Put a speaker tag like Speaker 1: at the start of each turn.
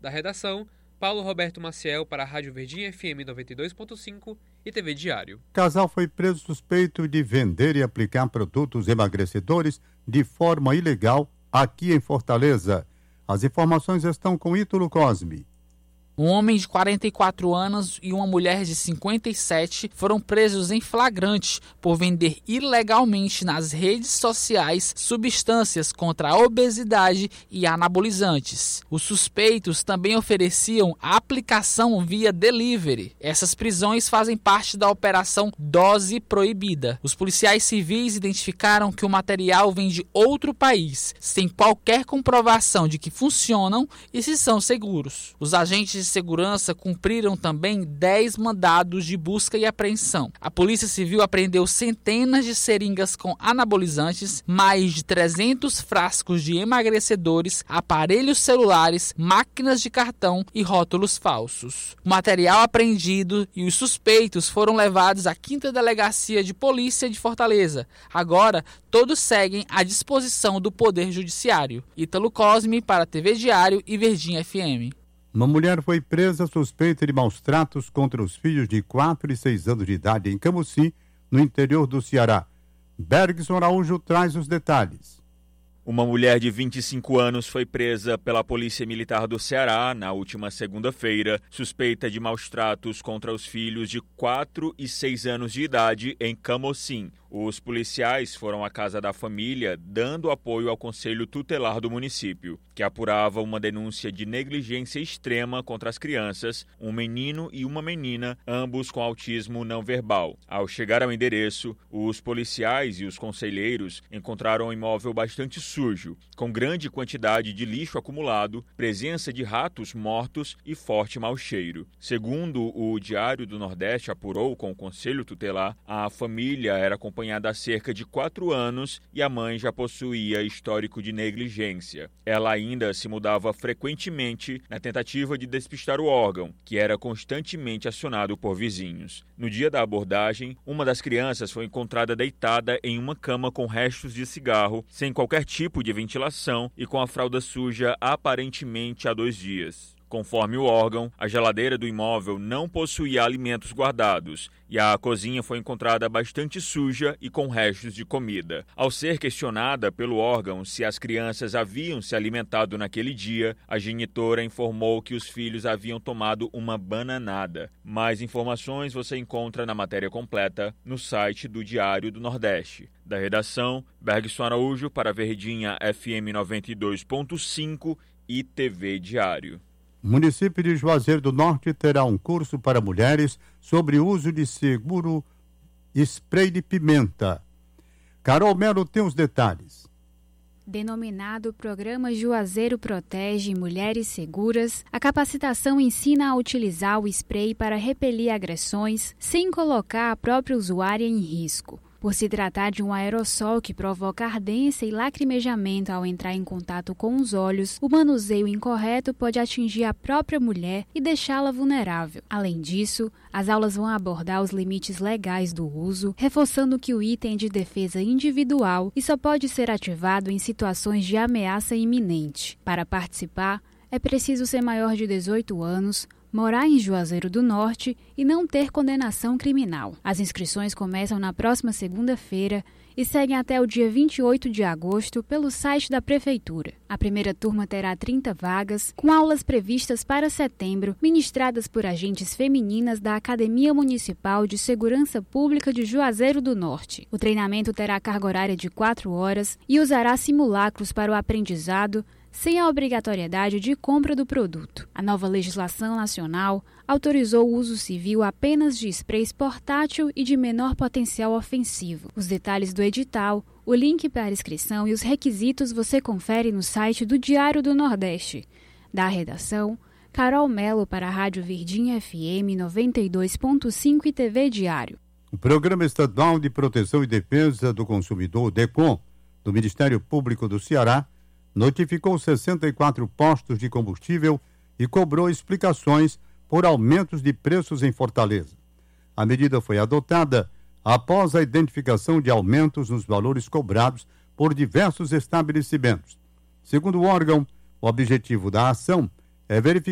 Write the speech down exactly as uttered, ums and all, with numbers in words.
Speaker 1: Da redação, Paulo Roberto Maciel para a Rádio Verdinha F M noventa e dois ponto cinco e T V Diário.
Speaker 2: Casal foi preso suspeito de vender e aplicar produtos emagrecedores de forma ilegal aqui em Fortaleza. As informações estão com Ítalo Cosme.
Speaker 3: Um homem de quarenta e quatro anos e uma mulher de cinquenta e sete foram presos em flagrante por vender ilegalmente nas redes sociais substâncias contra a obesidade e anabolizantes. Os suspeitos também ofereciam a aplicação via delivery. Essas prisões fazem parte da operação Dose Proibida. Os policiais civis identificaram que o material vem de outro país, sem qualquer comprovação de que funcionam e se são seguros. Os agentes de segurança cumpriram também dez mandados de busca e apreensão. A Polícia Civil apreendeu centenas de seringas com anabolizantes, mais de trezentos frascos de emagrecedores, aparelhos celulares, máquinas de cartão e rótulos falsos. O material apreendido e os suspeitos foram levados à quinta Delegacia de Polícia de Fortaleza. Agora, todos seguem à disposição do Poder Judiciário. Ítalo Cosme para a T V Diário e Verdinha F M.
Speaker 2: Uma mulher foi presa suspeita de maus tratos contra os filhos de quatro e seis anos de idade em Camusim, no interior do Ceará. Bergson Araújo traz os detalhes.
Speaker 4: Uma mulher de vinte e cinco anos foi presa pela Polícia Militar do Ceará na última segunda-feira, suspeita de maus tratos contra os filhos de quatro e seis anos de idade em Camusim. Os policiais foram à casa da família, dando apoio ao Conselho Tutelar do município, que apurava uma denúncia de negligência extrema contra as crianças, um menino e uma menina, ambos com autismo não verbal. Ao chegar ao endereço, os policiais e os conselheiros encontraram um imóvel bastante sujo, com grande quantidade de lixo acumulado, presença de ratos mortos e forte mau cheiro. Segundo o Diário do Nordeste apurou com o Conselho Tutelar, a família era acompanhada há cerca de quatro anos e a mãe já possuía histórico de negligência. Ela ainda se mudava frequentemente na tentativa de despistar o órgão, que era constantemente acionado por vizinhos. No dia da abordagem, uma das crianças foi encontrada deitada em uma cama com restos de cigarro, sem qualquer tipo de ventilação e com a fralda suja aparentemente há dois dias. Conforme o órgão, a geladeira do imóvel não possuía alimentos guardados e a cozinha foi encontrada bastante suja e com restos de comida. Ao ser questionada pelo órgão se as crianças haviam se alimentado naquele dia, a genitora informou que os filhos haviam tomado uma bananada. Mais informações você encontra na matéria completa no site do Diário do Nordeste. Da redação, Bergson Araújo para a Verdinha F M noventa e dois ponto cinco e T V Diário.
Speaker 2: O município de Juazeiro do Norte terá um curso para mulheres sobre o uso de seguro spray de pimenta. Carol Melo tem os detalhes.
Speaker 5: Denominado Programa Juazeiro Protege Mulheres Seguras, a capacitação ensina a utilizar o spray para repelir agressões sem colocar a própria usuária em risco. Por se tratar de um aerossol que provoca ardência e lacrimejamento ao entrar em contato com os olhos, o manuseio incorreto pode atingir a própria mulher e deixá-la vulnerável. Além disso, as aulas vão abordar os limites legais do uso, reforçando que o item é de defesa individual e só pode ser ativado em situações de ameaça iminente. Para participar, é preciso ser maior de dezoito anos, morar em Juazeiro do Norte e não ter condenação criminal. As inscrições começam na próxima segunda-feira e seguem até o dia vinte e oito de agosto pelo site da Prefeitura. A primeira turma terá trinta vagas, com aulas previstas para setembro, ministradas por agentes femininas da Academia Municipal de Segurança Pública de Juazeiro do Norte. O treinamento terá carga horária de quatro horas e usará simulacros para o aprendizado, sem a obrigatoriedade de compra do produto. A nova legislação nacional autorizou o uso civil apenas de sprays portátil e de menor potencial ofensivo. Os detalhes do edital, o link para a inscrição e os requisitos você confere no site do Diário do Nordeste. Da redação, Carol Melo para a Rádio Verdinha F M noventa e dois ponto cinco e T V Diário.
Speaker 2: O Programa Estadual de Proteção e Defesa do Consumidor, DECOM, do Ministério Público do Ceará, notificou sessenta e quatro postos de combustível e cobrou explicações por aumentos de preços em Fortaleza. A medida foi adotada após a identificação de aumentos nos valores cobrados por diversos estabelecimentos. Segundo o órgão, o objetivo da ação é verificar